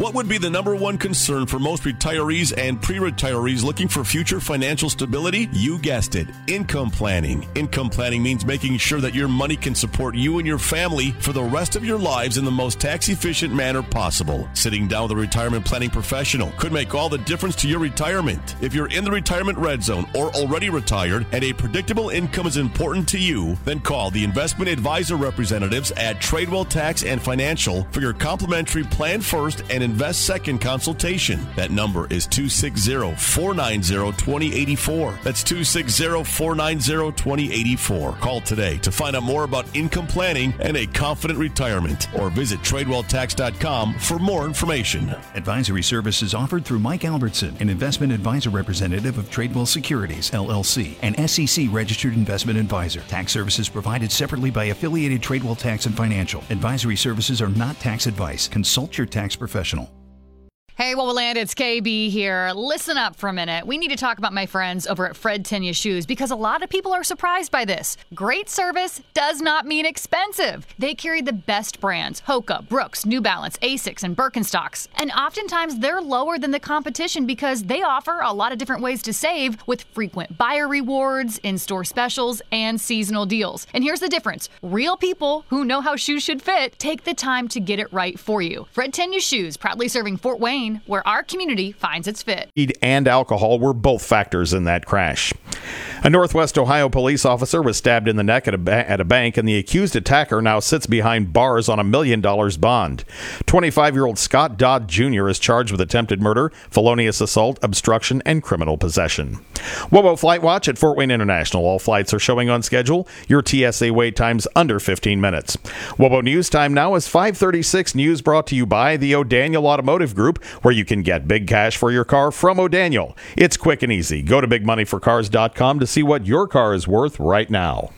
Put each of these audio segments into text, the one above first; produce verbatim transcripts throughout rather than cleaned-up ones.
What would be the number one concern for most retirees and pre-retirees looking for future financial stability? You guessed it, income planning. Income planning means making sure that your money can support you and your family for the rest of your lives in the most tax-efficient manner possible. Sitting down with a retirement planning professional could make all the difference to your retirement. If you're in the retirement red zone or already retired and a predictable income is important to you, then call the investment advisor representatives at Tradewell Tax and Financial for your complimentary Plan First and Invest Second consultation. That number is two six zero, four nine zero, two zero eight four. That's two six zero, four nine zero, two zero eight four. Call today to find out more about income planning and a confident retirement, or visit tradewell tax dot com for more information. Advisory services offered through Mike Albertson, an investment advisor representative of Tradewell Securities, L L C, an S E C registered investment advisor. Tax services provided separately by affiliated Tradewell Tax and Financial. Advisory services are not tax advice. Consult your tax professional. Hey, Woboland, it's K B here. Listen up for a minute. We need to talk about my friends over at Fred Tenya Shoes because a lot of people are surprised by this. Great service does not mean expensive. They carry the best brands, Hoka, Brooks, New Balance, Asics, and Birkenstocks. And oftentimes they're lower than the competition because they offer a lot of different ways to save with frequent buyer rewards, in-store specials, and seasonal deals. And here's the difference. Real people who know how shoes should fit take the time to get it right for you. Fred Tenya Shoes, proudly serving Fort Wayne, where our community finds its fit. Speed and alcohol were both factors in that crash. A Northwest Ohio police officer was stabbed in the neck at a, ba- at a bank, and the accused attacker now sits behind bars on a million dollars bond. twenty-five-year-old Scott Dodd Junior is charged with attempted murder, felonious assault, obstruction, and criminal possession. Wobo Flight Watch at Fort Wayne International. All flights are showing on schedule. Your T S A wait time's under fifteen minutes. Wobo News time now is five thirty-six. News brought to you by the O'Daniel Automotive Group, where you can get big cash for your car from O'Daniel. It's quick and easy. Go to big money for cars dot com to see what your car is worth right now.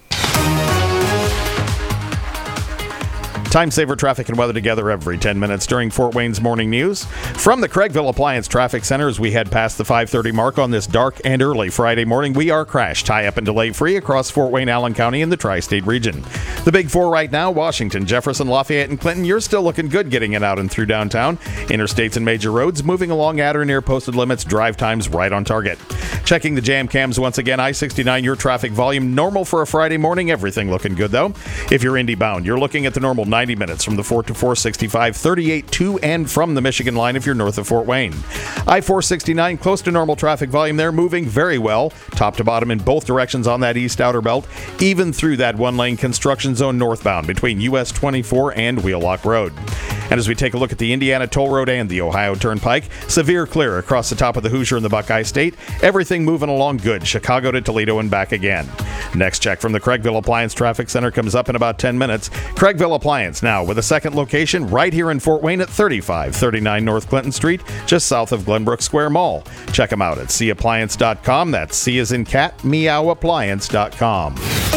Time saver traffic and weather together every ten minutes during Fort Wayne's morning news. From the Craigville Appliance Traffic Center, as we head past the five thirty mark on this dark and early Friday morning, we are crash, tie-up, and delay-free across Fort Wayne, Allen County, and the tri-state region. The big four right now, Washington, Jefferson, Lafayette, and Clinton, you're still looking good getting it out and through downtown. Interstates and major roads moving along at or near posted limits, drive times right on target. Checking the jam cams once again, I sixty-nine, your traffic volume normal for a Friday morning, everything looking good though. If you're Indy bound, you're looking at the normal ninety minutes from the four to four sixty-five, thirty-eight to and from the Michigan line if you're north of Fort Wayne. I four sixty-nine, close to normal traffic volume there, moving very well, top to bottom in both directions on that east outer belt, even through that one-lane construction zone northbound between U S twenty-four and Wheelock Road. And as we take a look at the Indiana Toll Road and the Ohio Turnpike, severe clear across the top of the Hoosier and the Buckeye State. Everything moving along good. Chicago to Toledo and back again. Next check from the Craigville Appliance Traffic Center comes up in about ten minutes. Craigville Appliance now with a second location right here in Fort Wayne at thirty-five thirty-nine North Clinton Street, just south of Glenbrook Square Mall. Check them out at see appliance dot com. That's C as in cat, meow appliance dot com.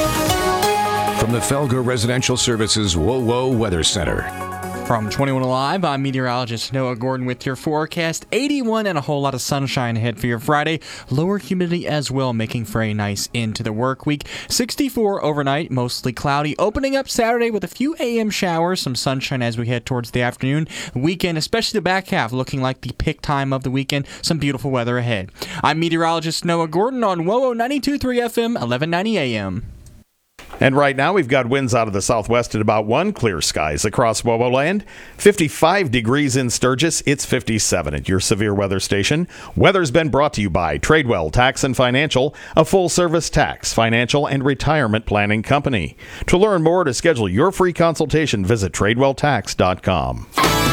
From the Felger Residential Services WoWo Weather Center. From twenty-one Alive, I'm meteorologist Noah Gordon with your forecast. eighty-one and a whole lot of sunshine ahead for your Friday. Lower humidity as well, making for a nice end to the work week. sixty-four overnight, mostly cloudy. Opening up Saturday with a few A M showers, some sunshine as we head towards the afternoon. Weekend, especially the back half, looking like the pick time of the weekend. Some beautiful weather ahead. I'm meteorologist Noah Gordon on WoWo ninety-two point three F M, eleven ninety A M. And right now, we've got winds out of the southwest at about one, clear skies across Woboland. fifty-five degrees in Sturgis. It's fifty-seven at your severe weather station. Weather's been brought to you by Tradewell Tax and Financial, a full-service tax, financial, and retirement planning company. To learn more, to schedule your free consultation, visit tradewell tax dot com.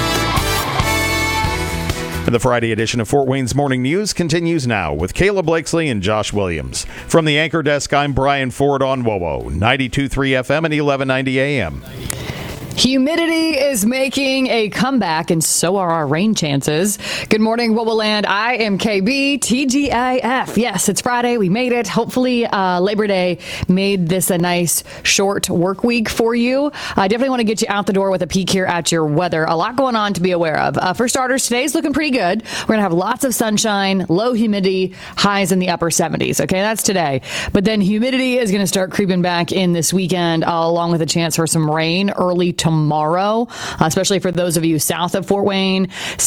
And the Friday edition of Fort Wayne's Morning News continues now with Kayla Blakesley and Josh Williams. From the anchor desk, I'm Brian Ford on WoWo, ninety-two point three F M and eleven ninety A M. Humidity is making a comeback, and so are our rain chances. Good morning, Woboland. I am K B, T G I F. Yes, it's Friday. We made it. Hopefully, uh, Labor Day made this a nice short work week for you. I definitely want to get you out the door with a peek here at your weather. A lot going on to be aware of. Uh, for starters, today's looking pretty good. We're going to have lots of sunshine, low humidity, highs in the upper seventies. Okay, that's today. But then humidity is going to start creeping back in this weekend, uh, along with a chance for some rain early tomorrow, uh, especially for those of you south of Fort Wayne.